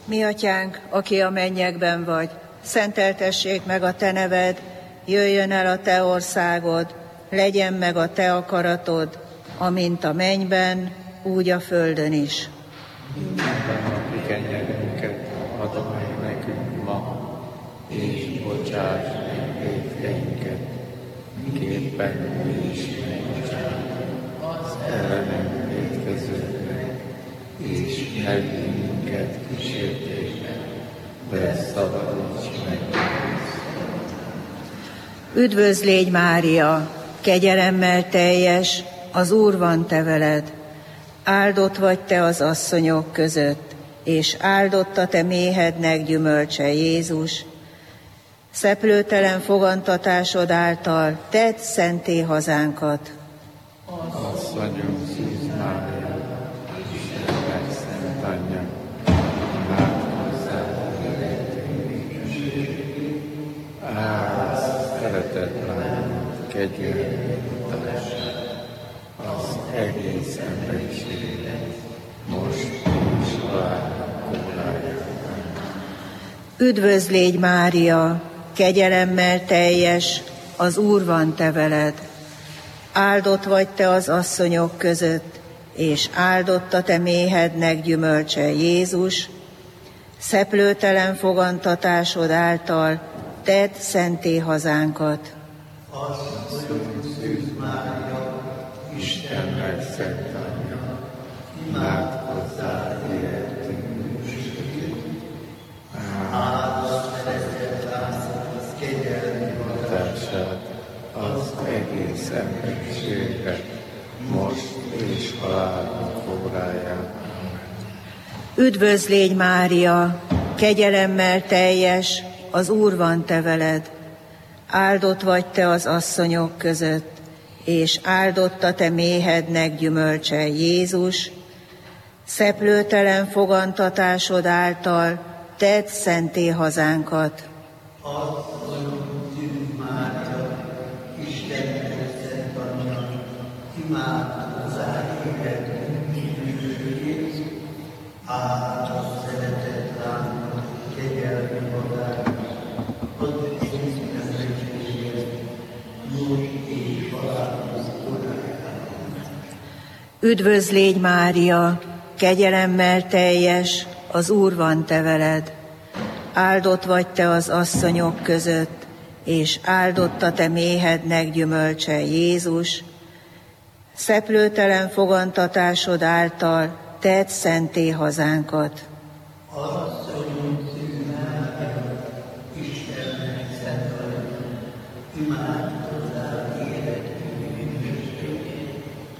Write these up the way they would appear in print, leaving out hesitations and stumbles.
Mi atyánk, aki a mennyekben vagy, szenteltessék meg a te neved, jöjjön el a te országod, legyen meg a te akaratod, amint a mennyben, úgy a földön is. Mindennapi kenyerünket add meg nekünk ma, és bocsáss meg vétkeinket, miképpen mi is megbocsátunk az ellenünk vétkezőknek, és ne vigy minket kísértésbe, de szabadíts meg. Üdvözl légy, Mária, kegyelemmel teljes, az Úr van te veled. Áldott vagy te az asszonyok között, és áldott a te méhednek gyümölcse, Jézus. Szeplőtelen fogantatásod által tedd szentté hazánkat. Asszonyunk Szűz Mária, Istennek szent anyja, imádkozzál áldott szeretett lányunk kegyelmi utalását, az egész emberiségnek, most és halálunk órájában. Üdvözl légy, Mária, kegyelemmel teljes, az Úr van te veled. Áldott vagy te az asszonyok között, és áldott a te méhednek gyümölcse, Jézus. Szeplőtelen fogantatásod által tedd szentté hazánkat. Asszonyunk Szűz Mária, Istennek szent anyja, imádkozzál értünk bűnösökért. Áldott szeretett lányunk kegyelmi hatását az egész emberiségre, most és halálunk órájában. Üdvözl légy, Mária, kegyelemmel teljes, az Úr van te veled. Áldott vagy te az asszonyok között, és áldott a te méhednek gyümölcse, Jézus. Szeplőtelen fogantatásod által tedd szentté hazánkat. Asszonyunk Szűz Mária, Istennek szent anyja, imádkozzál értünk bűnösökért. Áldott szeretett lányunk kegyelmi hatását, az egész emberiségért, most és halálunk órájában. Üdvözl légy, Mária, kegyelemmel teljes, az Úr van te veled. Áldott vagy te az asszonyok között, és áldott a te méhednek gyümölcse, Jézus. Szeplőtelen fogantatásod által tedd szentté hazánkat. Asszonyunk Szűz Mária, Istennek szent anyja, imádkozzál értünk bűnösökért.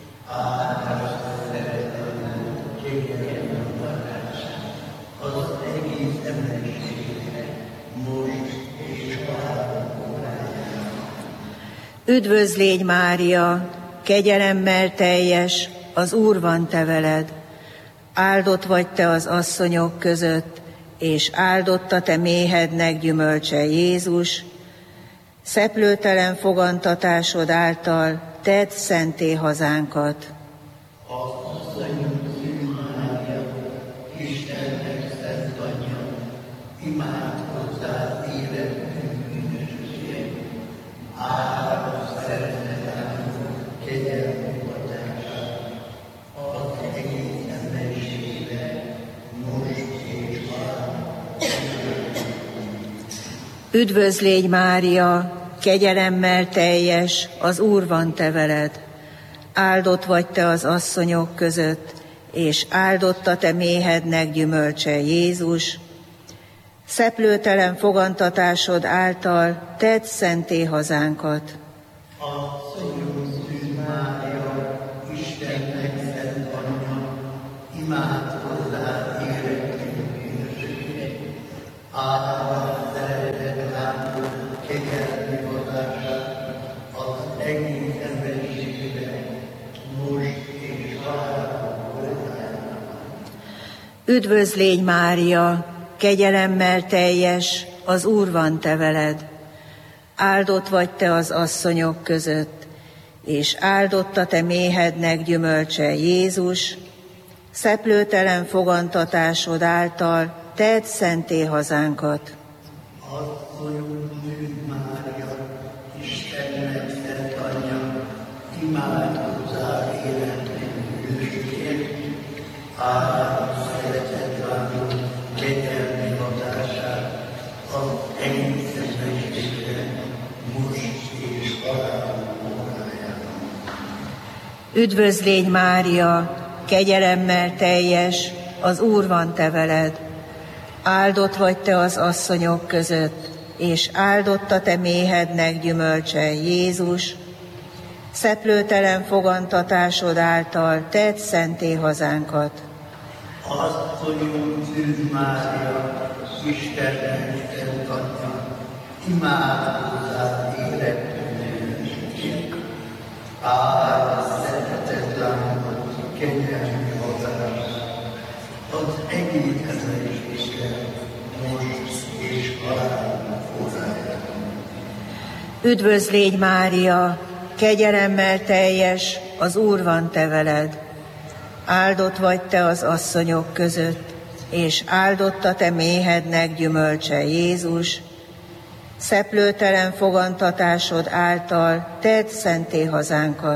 Áldott szeretett lányunk kegyelmi hatását, az egész emberiségnek, most és halálunk órájában. Üdvözl légy, Mária, kegyelemmel teljes, az Úr van te veled. Áldott vagy te az asszonyok között, és áldott a te méhednek gyümölcse, Jézus. Szeplőtelen fogantatásod által tedd szentté hazánkat. Asszonyunk Szűz Mária, Istennek szent anyja, imádkozzál értünk bűnösökért. Áldott szeretett lányunk kegyelmi hatását, az egész emberiségre, most és halálunk órájában. Üdvözl légy, Mária, kegyelemmel teljes, az Úr van te veled. Áldott vagy te az asszonyok között, és áldott a te méhednek gyümölcse, Jézus. Szeplőtelen fogantatásod által tedd szentté hazánkat. Asszonyunk Szűz Mária, Istennek szent anyja, imádkozzál értünk bűnösökért. Áldott szeretett lányunk kegyelmi hatását, az egész emberiségre, most és halálunk órájában. Üdvözl légy, Mária, kegyelemmel teljes, az Úr van te veled. Áldott vagy te az asszonyok között, és áldott a te méhednek gyümölcse, Jézus. Szeplőtelen fogantatásod által tedd szenté hazánkat. Asszonyunk Szűz Mária, Istennek szent anyja, imádkozzál életünk bűnösségért, áldott szeretetlánunk kegyelmi hatását az egész emberiségre, most és halálunk órájában. Üdvözl légy, Mária, kegyelemmel teljes, az Úr van te veled. Áldott vagy te az asszonyok között, és áldott a te méhednek gyümölcse, Jézus. Szeplőtelen fogantatásod által tedd szenté hazánkat. Asszonyunk Szűz Mária, Istennek szent anyja, imádkozzál életünk bűnösségért, áldott szeretetlánunk kegyelmi hatását az egész emberiségre, most és halálunk órájában. Üdvözl légy, Mária, kegyelemmel teljes, az Úr van te veled. Áldott vagy te az asszonyok között, és áldott a te méhednek gyümölcse, Jézus. Szeplőtelen fogantatásod által tedd szenté hazánkat.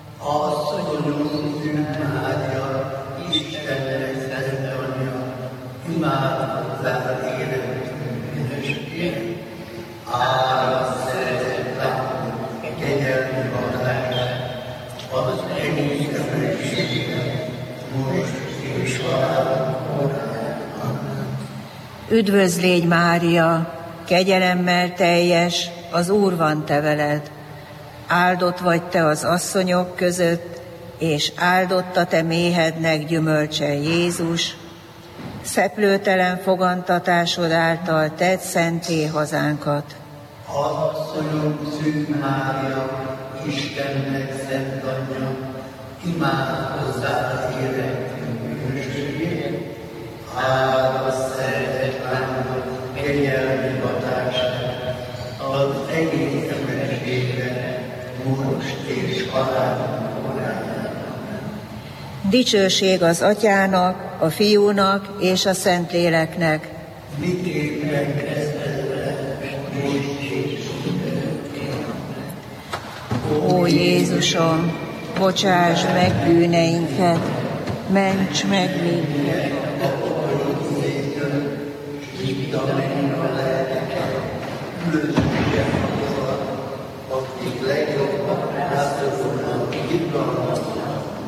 Asszonyunk Szűz Mária, Istennek szent anyja, imádkozzál életünk bűnösségért, áldott szeretetlánunk kegyelmi hatását az egész emberiségre, most és halálunk órájában. Üdvözl légy, Mária, kegyelemmel teljes, az Úr van te veled. Áldott vagy te az asszonyok között, és áldott a te méhednek gyümölcse, Jézus. Szeplőtelen fogantatásod által tedd szenté hazánkat. Asszonyunk Szűz Mária, Istennek szent anyja, imádkozzál életünk bűnösségért, áldott szeretetlánunk kegyelmi hatását az egész emberiségre, most és halálunk órájában. Dicsőség az Atyának, a Fiúnak és a Szentléleknek. Miképpen kezdetben, most és Ó Jézusom, bocsáss meg bűneinket, ments meg minket. akik legjobban rászorulnak,